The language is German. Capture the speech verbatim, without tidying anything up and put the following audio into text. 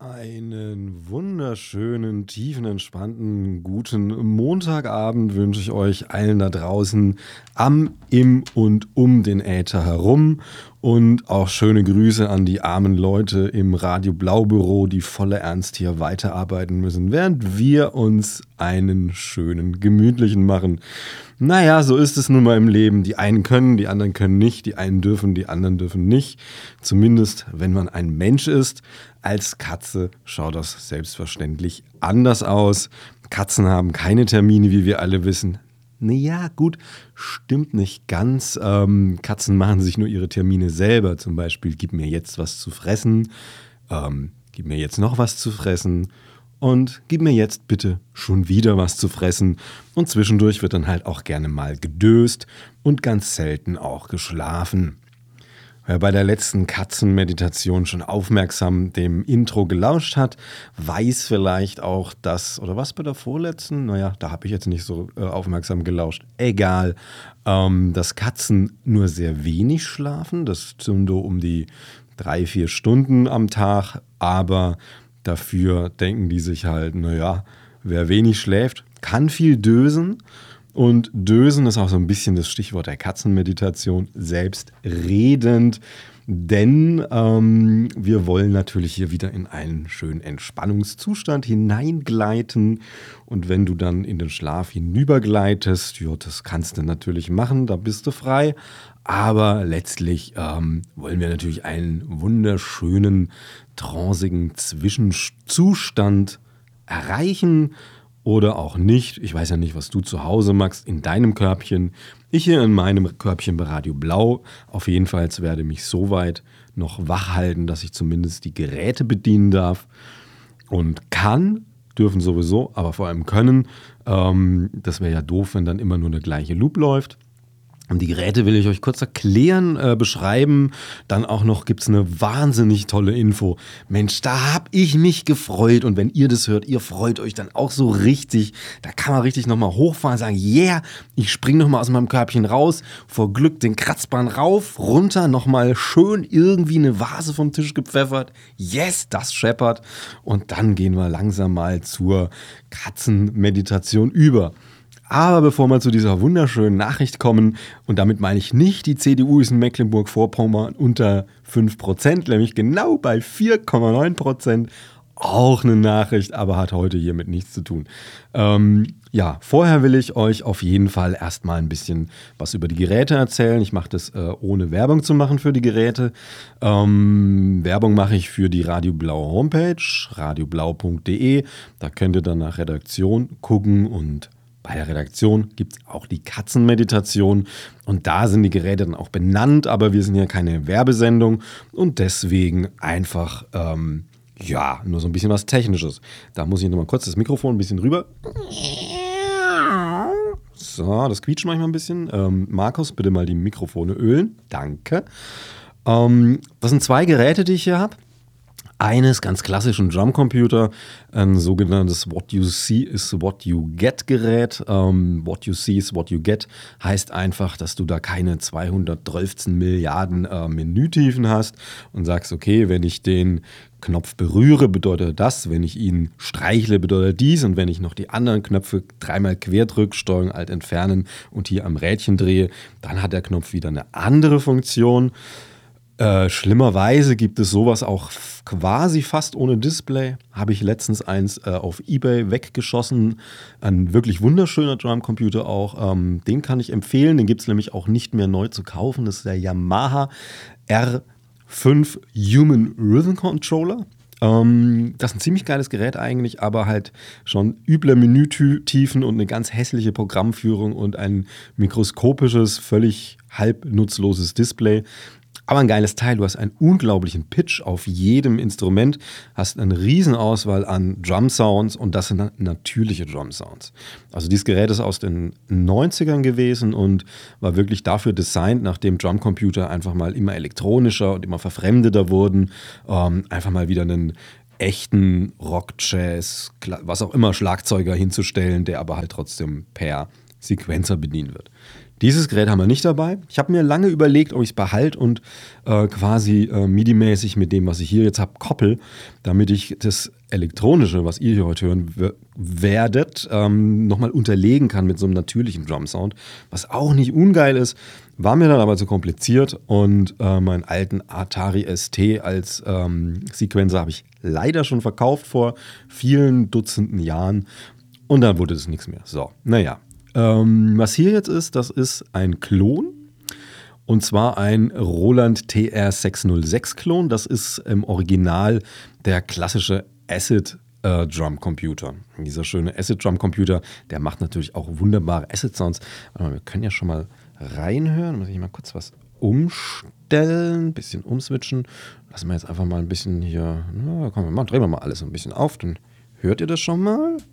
Einen wunderschönen, tiefenentspannten, guten Montagabend wünsche ich euch allen da draußen am, im und um den Äther herum. Und auch schöne Grüße an die armen Leute im Radio Blau Büro, die voller Ernst hier weiterarbeiten müssen, während wir uns einen schönen, gemütlichen machen. Naja, so ist es nun mal im Leben. Die einen können, die anderen können nicht. Die einen dürfen, die anderen dürfen nicht. Zumindest, wenn man ein Mensch ist. Als Katze schaut das selbstverständlich anders aus. Katzen haben keine Termine, wie wir alle wissen. Naja, gut, stimmt nicht ganz. Ähm, Katzen machen sich nur ihre Termine selber. Zum Beispiel, gib mir jetzt was zu fressen, ähm, gib mir jetzt noch was zu fressen und gib mir jetzt bitte schon wieder was zu fressen. Und zwischendurch wird dann halt auch gerne mal gedöst und ganz selten auch geschlafen. Wer bei der letzten Katzenmeditation schon aufmerksam dem Intro gelauscht hat, weiß vielleicht auch, dass, oder was bei der vorletzten? Naja, da habe ich jetzt nicht so äh, aufmerksam gelauscht. Egal, ähm, dass Katzen nur sehr wenig schlafen, das sind so um die drei, vier Stunden am Tag, aber dafür denken die sich halt, naja, wer wenig schläft, kann viel dösen. Und Dösen ist auch so ein bisschen das Stichwort der Katzenmeditation, selbstredend, denn ähm, wir wollen natürlich hier wieder in einen schönen Entspannungszustand hineingleiten. Und wenn du dann in den Schlaf hinübergleitest, ja, das kannst du natürlich machen, da bist du frei. Aber letztlich ähm, wollen wir natürlich einen wunderschönen, trancigen Zwischenzustand erreichen. Oder auch nicht. Ich weiß ja nicht, was du zu Hause machst in deinem Körbchen. Ich hier in meinem Körbchen bei Radio Blau. Auf jeden Fall werde mich so weit noch wach halten, dass ich zumindest die Geräte bedienen darf. Und kann, dürfen sowieso, aber vor allem können. Ähm, das wäre ja doof, wenn dann immer nur der gleiche Loop läuft. Und die Geräte will ich euch kurz erklären, äh, beschreiben. Dann auch noch gibt es eine wahnsinnig tolle Info. Mensch, da habe ich mich gefreut. Und wenn ihr das hört, ihr freut euch dann auch so richtig. Da kann man richtig nochmal hochfahren und sagen, yeah, ich spring nochmal aus meinem Körbchen raus. Vor Glück den Kratzbahn rauf, runter, nochmal schön irgendwie eine Vase vom Tisch gepfeffert. Yes, das scheppert. Und dann gehen wir langsam mal zur Katzenmeditation über. Aber bevor wir zu dieser wunderschönen Nachricht kommen, und damit meine ich nicht, die C D U ist in Mecklenburg-Vorpommern unter fünf Prozent, nämlich genau bei vier Komma neun Prozent. Auch eine Nachricht, aber hat heute hiermit nichts zu tun. Ähm, ja, vorher will ich euch auf jeden Fall erstmal ein bisschen was über die Geräte erzählen. Ich mache das äh, ohne Werbung zu machen für die Geräte. Ähm, Werbung mache ich für die Radio Blau Homepage, radioblau punkt de. Da könnt ihr dann nach Redaktion gucken und bei der Redaktion gibt es auch die Katzenmeditation und da sind die Geräte dann auch benannt, aber wir sind ja keine Werbesendung und deswegen einfach, ähm, ja, nur so ein bisschen was Technisches. Da muss ich nochmal kurz das Mikrofon ein bisschen rüber. So, das quietscht manchmal ein bisschen. Ähm, Markus, bitte mal die Mikrofone ölen. Danke. Ähm, das sind zwei Geräte, die ich hier habe. Eines ganz klassischen Drumcomputer, ein sogenanntes What You See is What You Get Gerät. Um, what You See is What You Get heißt einfach, dass du da keine zweihundertzwölf Milliarden äh, Menütiefen hast und sagst, okay, wenn ich den Knopf berühre, bedeutet das, wenn ich ihn streichle, bedeutet dies und wenn ich noch die anderen Knöpfe dreimal quer drücke, Steuerung Alt entfernen und hier am Rädchen drehe, dann hat der Knopf wieder eine andere Funktion. Äh, schlimmerweise gibt es sowas auch f- quasi fast ohne Display. Habe ich letztens eins äh, auf eBay weggeschossen. Ein wirklich wunderschöner Drumcomputer auch. Ähm, den kann ich empfehlen. Den gibt es nämlich auch nicht mehr neu zu kaufen. Das ist der Yamaha R fünf Human Rhythm Controller. Ähm, das ist ein ziemlich geiles Gerät eigentlich, aber halt schon üble Menütiefen und eine ganz hässliche Programmführung und ein mikroskopisches, völlig halbnutzloses Display. Aber ein geiles Teil, du hast einen unglaublichen Pitch auf jedem Instrument, hast eine riesen Auswahl an Drum-Sounds und das sind natürliche Drum-Sounds. Also dieses Gerät ist aus den neunzigern gewesen und war wirklich dafür designt, nachdem Drumcomputer einfach mal immer elektronischer und immer verfremdeter wurden, ähm, einfach mal wieder einen echten Rock, Jazz, was auch immer Schlagzeuger hinzustellen, der aber halt trotzdem per Sequencer bedient wird. Dieses Gerät haben wir nicht dabei. Ich habe mir lange überlegt, ob ich es behalte und äh, quasi äh, MIDI-mäßig mit dem, was ich hier jetzt habe, koppel, damit ich das Elektronische, was ihr hier heute hören w- werdet, ähm, nochmal unterlegen kann mit so einem natürlichen Drum-Sound, was auch nicht ungeil ist, war mir dann aber zu kompliziert und äh, meinen alten Atari S T als ähm, Sequencer habe ich leider schon verkauft vor vielen Dutzenden Jahren und dann wurde es nichts mehr. So, naja. Ähm, was hier jetzt ist, das ist ein Klon. Und zwar ein Roland T R sechshundertsechs Klon. Das ist im Original der klassische Acid äh, Drum Computer. Dieser schöne Acid Drum Computer, der macht natürlich auch wunderbare Acid Sounds. Warte mal, wir können ja schon mal reinhören. Muss ich mal kurz was umstellen, ein bisschen umswitchen. Lassen wir jetzt einfach mal ein bisschen hier, na, komm, wir machen, drehen wir mal alles ein bisschen auf, dann hört ihr das schon mal.